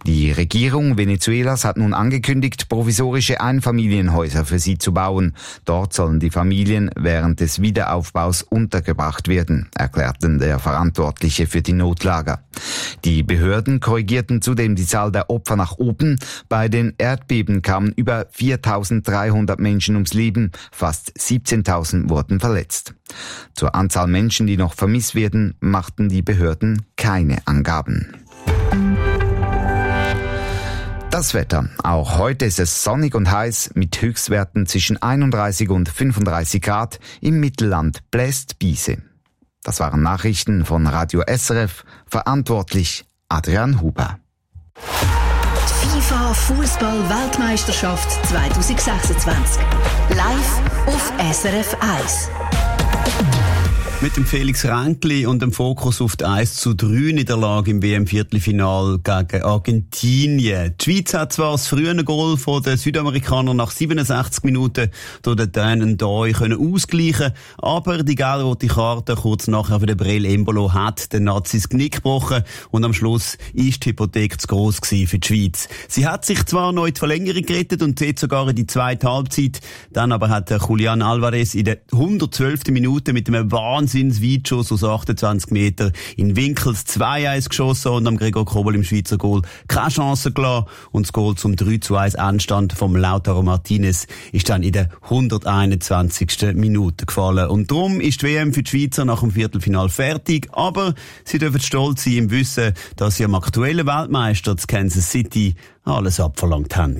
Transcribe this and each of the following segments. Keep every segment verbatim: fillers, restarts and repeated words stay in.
Die Regierung Venezuelas hat nun angekündigt, provisorische Einfamilienhäuser für sie zu bauen. Dort sollen die Familien während des Wiederaufbaus untergebracht werden, erklärten der Verantwortliche für die Notlager. Die Behörden korrigierten zudem die Zahl der Opfer nach oben. Bei den Erdbeben kamen über viertausenddreihundert Menschen ums Leben, fast siebzehntausend wurden verletzt. Zur Anzahl Menschen, die noch vermisst werden, machten die Behörden keine Angaben. Das Wetter. Auch heute ist es sonnig und heiß mit Höchstwerten zwischen einunddreißig und fünfunddreißig Grad. Im Mittelland bläst Biese. Das waren Nachrichten von Radio S R F. Verantwortlich Adrian Huber. Die FIFA Fußball-Weltmeisterschaft zwanzig sechsundzwanzig. Live auf S R F eins. Mit dem Felix Ränkli und dem Fokus auf die eins zu drei Niederlage im W M-Viertelfinal gegen Argentinien. Die Schweiz hat zwar das frühe Goal von den Südamerikanern nach siebenundsechzig Minuten durch den Dänen Doi können ausgleichen, aber die gelb-rote Karte kurz nachher für den Breel Embolo hat den Nazis Knick gebrochen und am Schluss ist die Hypothek zu gross für die Schweiz. Sie hat sich zwar noch in die Verlängerung gerettet und zieht sogar in die zweite Halbzeit, dann aber hat Julián Álvarez in der hundertzwölften Minute mit einem Wahnsinn Weitschuss aus achtundzwanzig Meter in Winkels zwei eins geschossen und am Gregor Kobel im Schweizer Goal keine Chance gelassen. Und das Goal zum drei zu eins Endstand vom Lautaro Martinez ist dann in der hunderteinundzwanzigsten Minute gefallen. Und darum ist die W M für die Schweizer nach dem Viertelfinal fertig, aber sie dürfen stolz sein im Wissen, dass sie am aktuellen Weltmeister zu Kansas City alles abverlangt haben.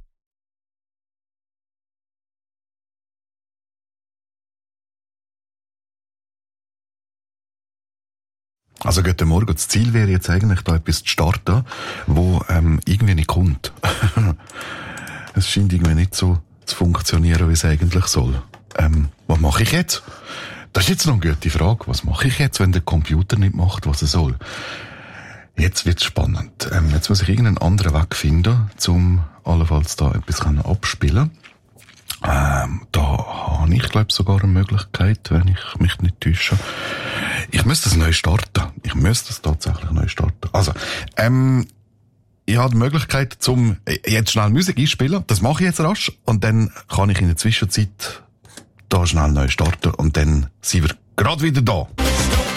Also guten Morgen. Das Ziel wäre jetzt eigentlich, da etwas zu starten, wo ähm, irgendwie nicht kommt. Es scheint irgendwie nicht so zu funktionieren, wie es eigentlich soll. Ähm, was mache ich jetzt? Das ist jetzt noch eine gute Frage. Was mache ich jetzt, wenn der Computer nicht macht, was er soll? Jetzt wird's spannend. Ähm, jetzt muss ich irgendeinen anderen Weg finden, um allenfalls da etwas abspielen. Ähm, da habe ich, glaube ich, sogar eine Möglichkeit, wenn ich mich nicht täusche. Ich müsste es neu starten. Ich müsste es tatsächlich neu starten. Also, ähm, ich habe die Möglichkeit, zum jetzt schnell Musik einspielen. Das mache ich jetzt rasch. Und dann kann ich in der Zwischenzeit da schnell neu starten. Und dann sind wir gerade wieder da.